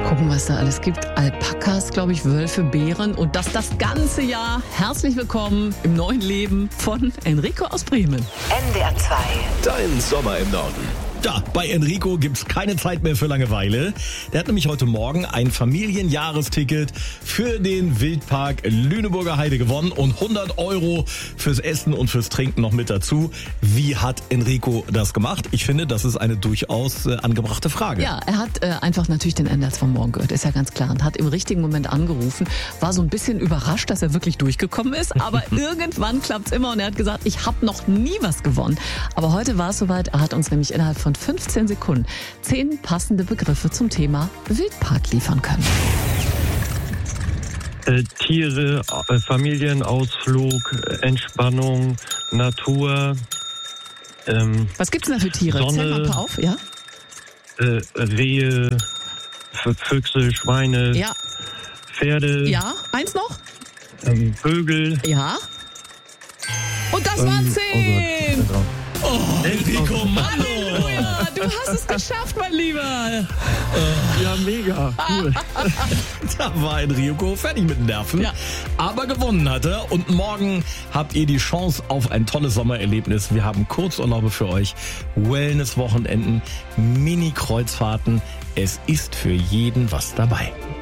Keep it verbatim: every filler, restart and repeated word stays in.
Gucken, was da alles gibt. Alpakas, glaube ich, Wölfe, Bären und das das ganze Jahr. Herzlich willkommen im neuen Leben von Enrico aus Bremen. N D R zwei. Dein Sommer im Norden. Ja, bei Enrico gibt's keine Zeit mehr für Langeweile. Der hat nämlich heute Morgen ein Familienjahresticket für den Wildpark Lüneburger Heide gewonnen und hundert Euro fürs Essen und fürs Trinken noch mit dazu. Wie hat Enrico das gemacht? Ich finde, das ist eine durchaus äh, angebrachte Frage. Ja, er hat äh, einfach natürlich den Enders vom Morgen gehört, ist ja ganz klar, und hat im richtigen Moment angerufen, war so ein bisschen überrascht, dass er wirklich durchgekommen ist, aber irgendwann klappt's immer und er hat gesagt, ich habe noch nie was gewonnen. Aber heute war es soweit, er hat uns nämlich innerhalb von fünfzehn Sekunden zehn passende Begriffe zum Thema Wildpark liefern können. Äh, Tiere, äh, Familienausflug, äh, Entspannung, Natur. Ähm, Was gibt's denn da für Tiere? Sonne, Zähl mal ein paar auf, ja? Äh, Rehe, F- Füchse, Schweine, Ja. Pferde, Ja, eins noch? ähm, Vögel. Ja. Und das Ähm, waren oh zehn! Gott, Oh, Enrico, Mann! Halleluja, du hast es geschafft, mein Lieber. ja, mega, cool. Da war Enrico fertig mit den Nerven, Ja. aber gewonnen hat er. Und morgen habt ihr die Chance auf ein tolles Sommererlebnis. Wir haben Kurzurlaube für euch, Wellness-Wochenenden, Mini-Kreuzfahrten. Es ist für jeden was dabei.